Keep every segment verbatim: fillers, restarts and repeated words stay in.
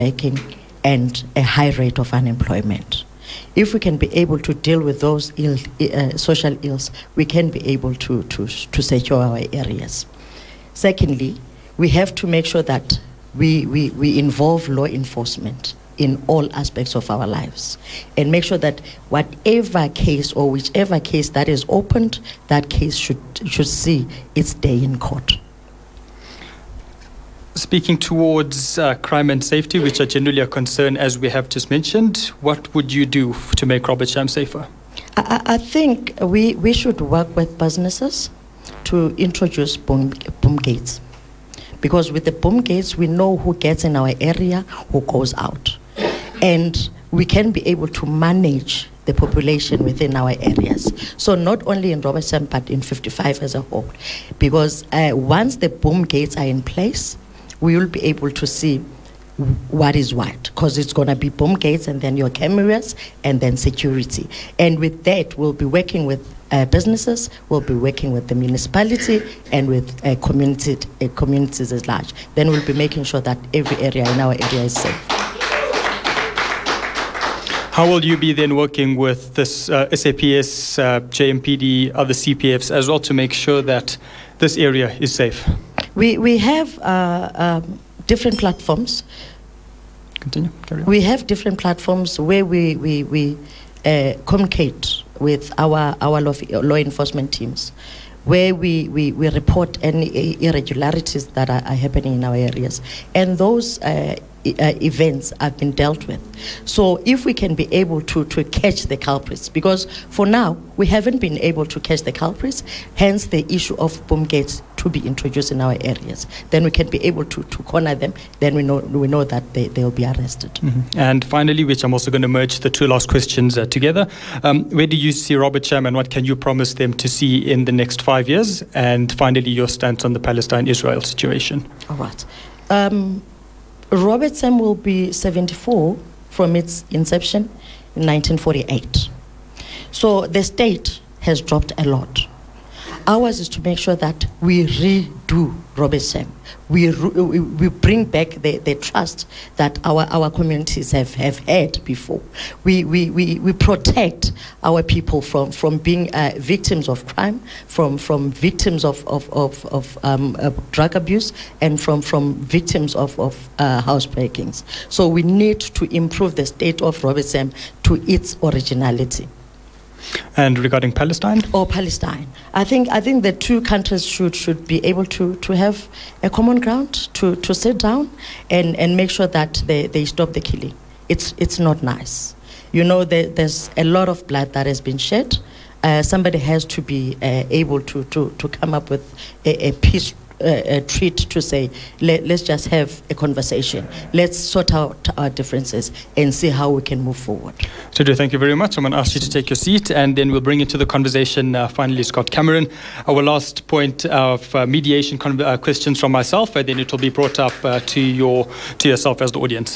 making and a high rate of unemployment. If we can be able to deal with those Ill, uh, social ills, we can be able to, to, to secure our areas. Secondly, we have to make sure that we, we, we involve law enforcement in all aspects of our lives and make sure that whatever case or whichever case that is opened, that case should, should see its day in court. Speaking towards uh, crime and safety, which are generally a concern, as we have just mentioned, what would you do f- to make Robertsham safer? I, I think we, we should work with businesses to introduce boom, boom gates. Because with the boom gates, we know who gets in our area, who goes out. And we can be able to manage the population within our areas. So not only in Robertsham, but in fifty-five as a whole. Because uh, once the boom gates are in place, we will be able to see what is what, because it's going to be boom gates and then your cameras and then security. And with that, we'll be working with uh, businesses, we'll be working with the municipality and with uh, community, uh, communities at large. Then we'll be making sure that every area in our area is safe. How will you be then working with this uh, S A P S, uh, J M P D, other C P Fs as well to make sure that this area is safe? We we have uh, um, different platforms. Continue. Carry on. We have different platforms where we we, we uh, communicate with our our law, law enforcement teams, where we, we, we report any irregularities that are, are happening in our areas, and those uh, Uh, events have been dealt with. So if we can be able to, to catch the culprits, because for now we haven't been able to catch the culprits, hence the issue of boom gates to be introduced in our areas. Then we can be able to, to corner them, then we know we know that they, they'll be arrested. Mm-hmm. And finally, which I'm also going to merge the two last questions uh, together, um, where do you see Robertsham and what can you promise them to see in the next five years? And finally, your stance on the Palestine-Israel situation. All right. Um, Robertsham will be seventy-four from its inception in nineteen forty-eight. So the state has dropped a lot. Ours is to make sure that we redo Robertsham. We, re- we bring back the, the trust that our, our communities have, have had before. We, we, we, we protect our people from, from being uh, victims of crime, from, from victims of, of, of, of um, uh, drug abuse, and from, from victims of, of uh, housebreakings. So we need to improve the state of Robertsham to its originality. And regarding Palestine? Or Palestine. I think I think the two countries should should be able to, to have a common ground, to, to sit down and, and make sure that they, they stop the killing. It's it's not nice. You know, there, there's a lot of blood that has been shed. Uh, somebody has to be uh, able to, to, to come up with a, a peace uh, a treat to say, let, let's just have a conversation. Let's sort out our differences and see how we can move forward. Tudor, thank you very much. I'm going to ask you to take your seat, and then we'll bring into the conversation uh, finally Scott Cameron. Our last point of uh, mediation con- uh, questions from myself, and then it will be brought up uh, to your to yourself as the audience.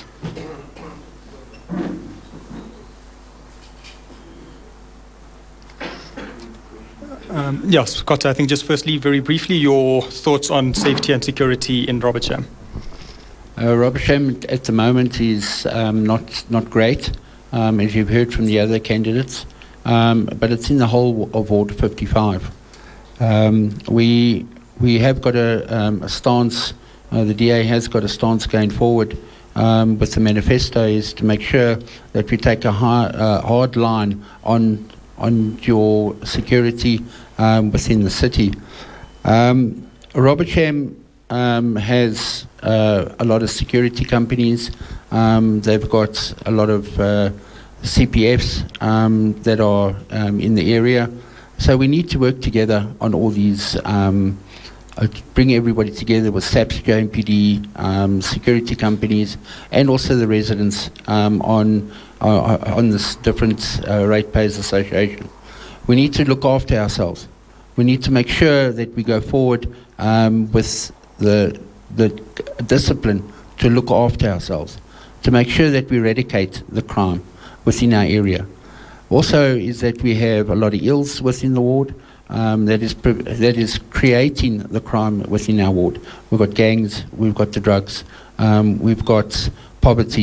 Um, yes, Scott, I think just firstly, very briefly, your thoughts on safety and security in Robertsham. Uh, Robertsham at the moment is um, not not great, um, as you've heard from the other candidates, um, but it's in the whole of Ward fifty-five. Um, we we have got a, um, a stance, uh, the D A has got a stance going forward um, with the manifesto is to make sure that we take a high, uh, hard line on on your security um, within the city. Um, Robertsham um, has uh, a lot of security companies. Um, they've got a lot of uh, C P Fs um, that are um, in the area. So we need to work together on all these, um, uh, bring everybody together with S A P S, J M P D, um, security companies, and also the residents um, on uh, on this different uh, ratepayers association. We need to look after ourselves. We need to make sure that we go forward um, with the the discipline to look after ourselves, to make sure that we eradicate the crime within our area. Also is that we have a lot of ills within the ward um, that is pre- that is creating the crime within our ward. We've got gangs, we've got the drugs, um, we've got poverty